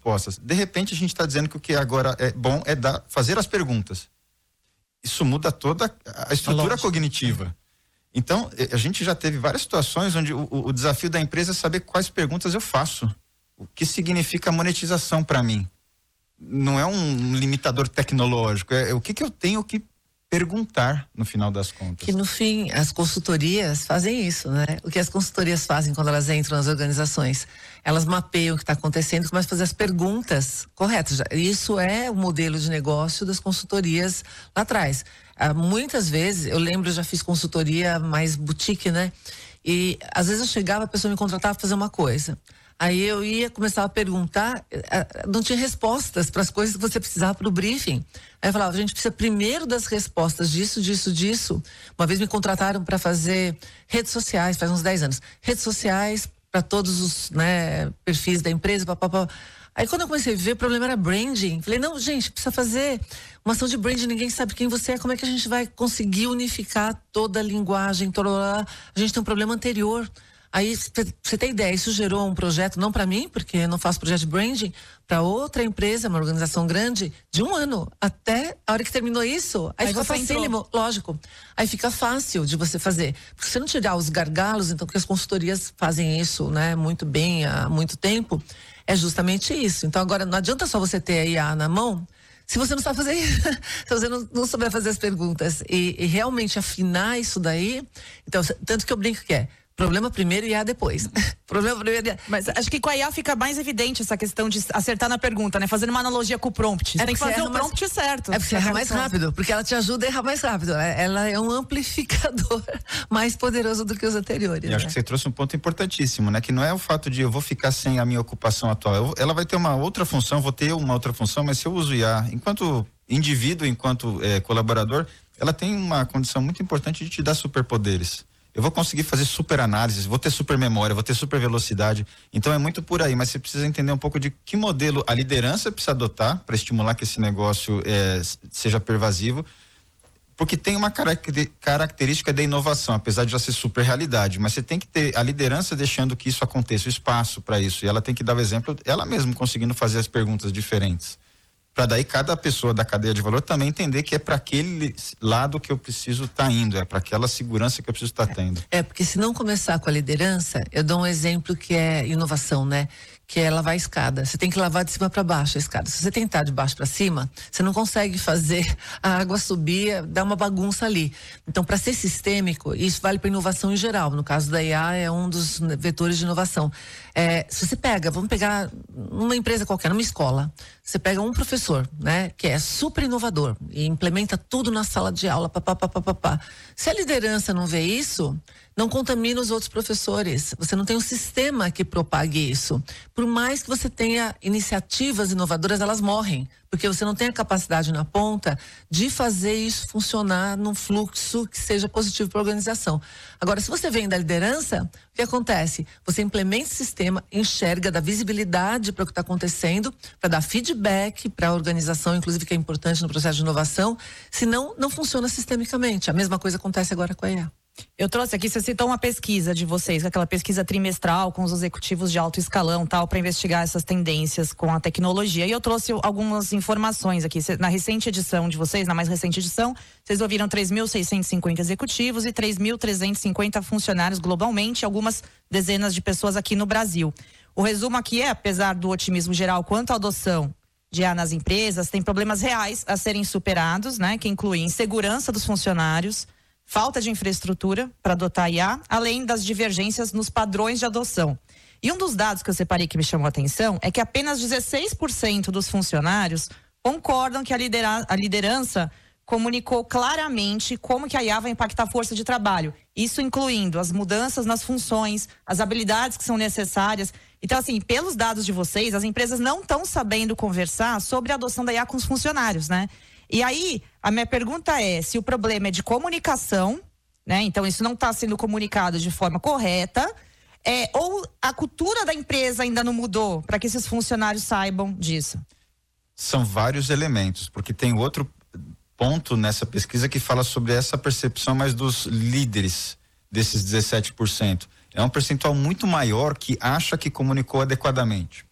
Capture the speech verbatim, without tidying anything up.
respostas. De repente a gente está dizendo que o que agora é bom é dar, fazer as perguntas. Isso muda toda a estrutura Lógico. cognitiva. Então, a gente já teve várias situações onde o, o desafio da empresa é saber quais perguntas eu faço. O que significa monetização para mim? Não é um limitador tecnológico, é, é o que, que eu tenho que perguntar no final das contas. Que no fim, as consultorias fazem isso, né? O que as consultorias fazem quando elas entram nas organizações? Elas mapeiam o que está acontecendo e começam a fazer as perguntas corretas. Isso é o modelo de negócio das consultorias lá atrás. Ah, muitas vezes, eu lembro, eu já fiz consultoria mais boutique, né? E às vezes eu chegava, a pessoa me contratava para fazer uma coisa. Aí eu ia começar a perguntar, não tinha respostas para as coisas que você precisava para o briefing. Aí eu falava, a gente precisa primeiro das respostas disso, disso, disso. Uma vez me contrataram para fazer redes sociais, faz uns dez anos. Redes sociais para todos os, né, perfis da empresa, papapá. Aí quando eu comecei a ver, o problema era branding. Falei, não, gente, precisa fazer uma ação de branding, ninguém sabe quem você é, como é que a gente vai conseguir unificar toda a linguagem, toda... a gente tem um problema anterior. Aí, você tem ideia, isso gerou um projeto, não para mim, porque eu não faço projeto de branding, para outra empresa, uma organização grande, de um ano, até a hora que terminou isso, aí, aí fica facílimo, lógico, aí fica fácil de você fazer, porque se você não tirar os gargalos, então, porque as consultorias fazem isso, né, muito bem, há muito tempo, é justamente isso. Então, agora, não adianta só você ter a I A na mão, se você não sabe fazer isso, se você não, não souber fazer as perguntas e, e realmente afinar isso daí, então, tanto que eu brinco que é, problema primeiro e I A depois. Problema primeiro e I A. Mas acho que com a I A fica mais evidente essa questão de acertar na pergunta, né? Fazendo uma analogia com o prompt. Você é tem que fazer o prompt mais... certo. É porque você erra mais rápido, porque ela te ajuda a errar mais rápido. Ela é um amplificador mais poderoso do que os anteriores. E né? acho que você trouxe um ponto importantíssimo, né? Que não é o fato de eu vou ficar sem a minha ocupação atual. Eu, ela vai ter uma outra função, vou ter uma outra função, mas se eu uso I A enquanto indivíduo, enquanto é, colaborador, ela tem uma condição muito importante de te dar superpoderes. Eu vou conseguir fazer super análises, vou ter super memória, vou ter super velocidade. Então é muito por aí, mas você precisa entender um pouco de que modelo a liderança precisa adotar para estimular que esse negócio é, seja pervasivo, porque tem uma característica da inovação, apesar de já ser super realidade, mas você tem que ter a liderança deixando que isso aconteça, o espaço para isso, e ela tem que dar o exemplo, ela mesma conseguindo fazer as perguntas diferentes. Para daí cada pessoa da cadeia de valor também entender que é para aquele lado que eu preciso estar tá indo, é para aquela segurança que eu preciso estar tá tendo. É, porque se não começar com a liderança, eu dou um exemplo que é inovação, né? Que é lavar a escada. Você tem que lavar de cima para baixo a escada. Se você tentar de baixo para cima, você não consegue fazer a água subir, dá uma bagunça ali. Então, para ser sistêmico, isso vale para inovação em geral. No caso da I A, é um dos vetores de inovação. É, se você pega, vamos pegar uma empresa qualquer, numa escola, você pega um professor, né, que é super inovador e implementa tudo na sala de aula, papapá, papapá. Se a liderança não vê isso, não contamina os outros professores. Você não tem um sistema que propague isso. Por mais que você tenha iniciativas inovadoras, elas morrem. Porque você não tem a capacidade na ponta de fazer isso funcionar num fluxo que seja positivo para a organização. Agora, se você vem da liderança, o que acontece? Você implementa esse sistema, enxerga, dá visibilidade para o que está acontecendo, para dar feedback para a organização, inclusive que é importante no processo de inovação, senão não funciona sistemicamente. A mesma coisa acontece agora com a I A. Eu trouxe aqui, você citou uma pesquisa de vocês, aquela pesquisa trimestral com os executivos de alto escalão, tal, para investigar essas tendências com a tecnologia. E eu trouxe algumas informações aqui. Na recente edição de vocês, na mais recente edição, vocês ouviram três mil seiscentos e cinquenta executivos e três mil trezentos e cinquenta funcionários globalmente, algumas dezenas de pessoas aqui no Brasil. O resumo aqui é, apesar do otimismo geral quanto à adoção de I A nas empresas, tem problemas reais a serem superados, né, que incluem insegurança dos funcionários, falta de infraestrutura para adotar I A, além das divergências nos padrões de adoção. E um dos dados que eu separei que me chamou a atenção é que apenas dezesseis por cento dos funcionários concordam que a, lidera- a liderança comunicou claramente como que a I A vai impactar a força de trabalho. Isso incluindo as mudanças nas funções, as habilidades que são necessárias. Então, assim, pelos dados de vocês, as empresas não estão sabendo conversar sobre a adoção da I A com os funcionários, né? E aí, a minha pergunta é se o problema é de comunicação, né? Então, isso não está sendo comunicado de forma correta, é, ou a cultura da empresa ainda não mudou para que esses funcionários saibam disso? São vários elementos, porque tem outro ponto nessa pesquisa que fala sobre essa percepção mais dos líderes desses dezessete por cento. É um percentual muito maior que acha que comunicou adequadamente.